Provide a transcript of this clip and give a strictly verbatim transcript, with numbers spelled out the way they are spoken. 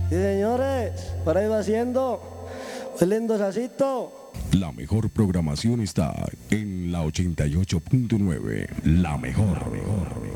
Sí, señores, por ahí va haciendo un lindo sasito. La mejor programación está en la ochenta y ocho punto nueve. La mejor, mejor, mejor.